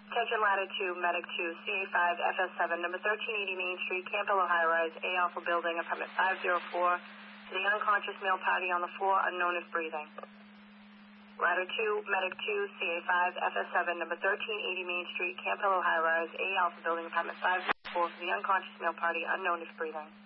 Attention Ladder 2, Medic 2, CA5, FS7, number 1380 Main Street, Campbell, High Rise, A Alpha Building, apartment 504, to the unconscious male party on the floor, unknown if breathing. Ladder 2, Medic 2, CA5, FS7, number 1380 Main Street, Campbell, High Rise, A Alpha Building, apartment 504, to the unconscious male party, unknown if breathing.